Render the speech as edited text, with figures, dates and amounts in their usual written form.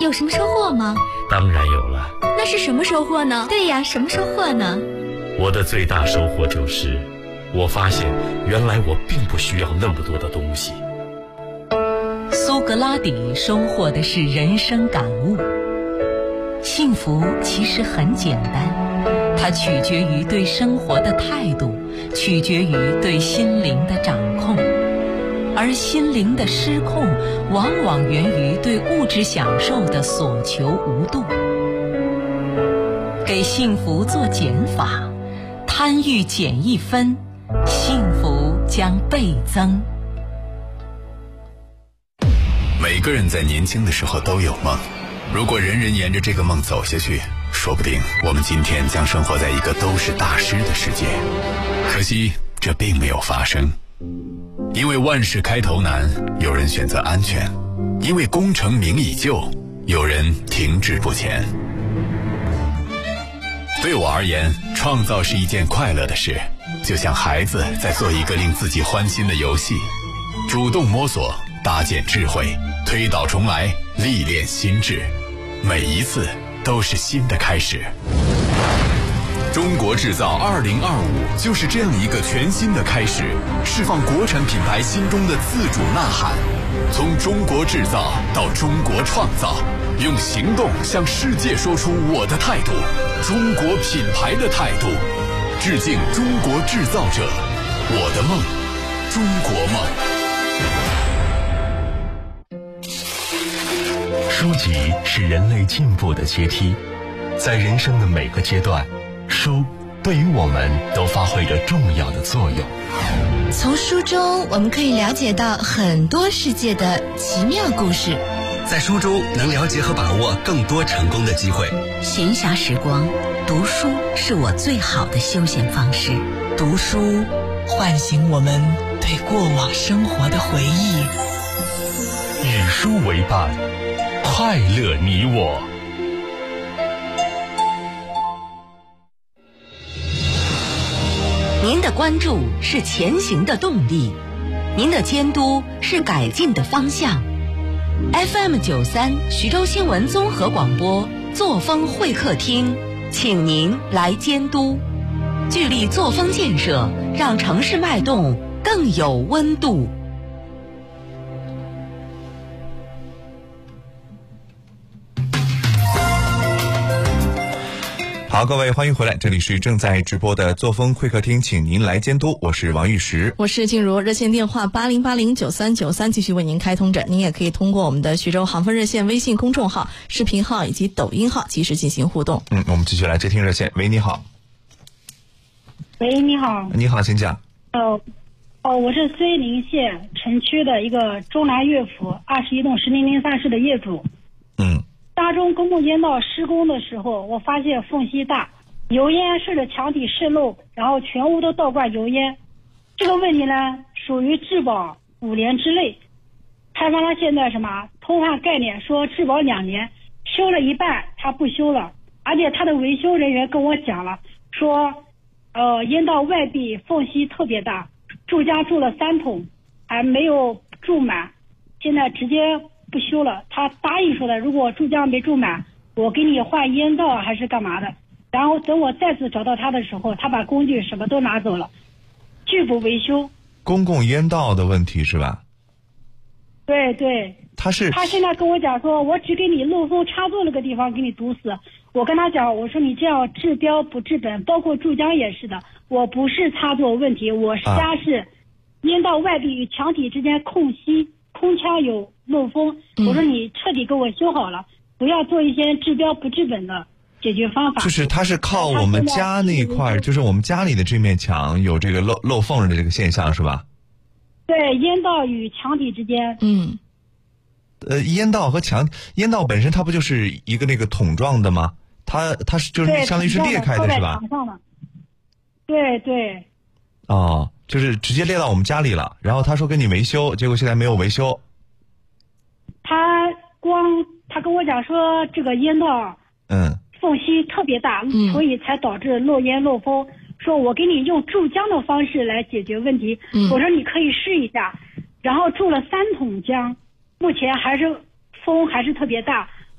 有什么收获吗？ 当然有了。 那是什么收获呢？对呀，什么收获呢？ 我的最大收获就是，我发现原来我并不需要那么多的东西。 苏格拉底收获的是人生感悟。幸福其实很简单，它取决于对生活的态度，取决于对心灵的掌控。而心灵的失控，往往源于对物质享受的所求无度。给幸福做减法，贪欲减1分，幸福将倍增。 每个人在年轻的时候都有梦，如果人人沿着这个梦走下去，说不定我们今天将生活在一个都是大师的世界。可惜这并没有发生。因为万事开头难，有人选择安全；因为功成名已就，有人停滞不前。对我而言，创造是一件快乐的事，就像孩子在做一个令自己欢心的游戏，主动摸索，搭建智慧，推倒重来，历练心智，每一次都是新的开始。中国制造2025就是这样一个全新的开始，释放国产品牌心中的自主呐喊，从中国制造到中国创造，用行动向世界说出我的态度，中国品牌的态度。致敬中国制造者，我的梦，中国梦。 书籍是人类进步的阶梯，在人生的每个阶段，书对于我们都发挥着重要的作用。 从书中我们可以了解到很多世界的奇妙故事， 在书中能了解和把握更多成功的机会。 闲暇时光，读书是我最好的休闲方式。 读书唤醒我们对过往生活的回忆。 与书为伴，快乐你我。 您的关注是前行的动力，您的监督是改进的方向。FM93徐州新闻综合广播作风会客厅，请您来监督，聚力作风建设，让城市脉动更有温度。 好，各位欢迎回来，这里是正在直播的作风会客厅，请您来监督，我是王玉石， 我是静茹，热线电话80809393继续为您开通着，您也可以通过我们的徐州航分热线微信公众号、视频号以及抖音号及时进行互动。 我们继续来接听热线。喂，你好。 喂，你好。 你好，请讲。 我是绥宁县城区的一个中南乐府21栋1003室的业主。大中公共烟道施工的时候，我发现缝隙大，油烟顺着墙体渗漏，然后全屋都倒灌油烟。这个问题呢，属于质保5年之内。开发商现在偷换概念，说质保2年，修了一半他不修了，而且他的维修人员跟我讲了，说烟道外壁缝隙特别大，注浆注了3桶，还没有注满，现在直接不修了。他答应说的，如果注浆没注满，我给你换烟道还是干嘛的。然后等我再次找到他的时候，他把工具什么都拿走了，拒不维修。 公共烟道的问题是吧？ 对对。他现在跟我讲说，我只给你漏风插座那个地方给你堵死。我跟他讲，我说你这样治标不治本，包括注浆也是的。我不是插座问题，我家是烟道外壁与墙体之间空隙，空腔有漏风。我说你彻底给我修好了，不要做一些治标不治本的解决方法。 就是他是靠我们家那一块，就是我们家里的这面墙有这个漏缝的这个现象是吧？ 对，烟道与墙体之间。 烟道和烟道本身它不就是一个那个桶状的吗？它是就是相当于是裂开的是吧？ 对对。 就是直接裂到我们家里了，然后他说给你维修，结果现在没有维修。 他跟我讲说这个烟道缝隙特别大，所以才导致漏烟漏风。说我给你用注浆的方式来解决问题。我说你可以试一下，然后注了3桶浆，目前还是风还是特别大。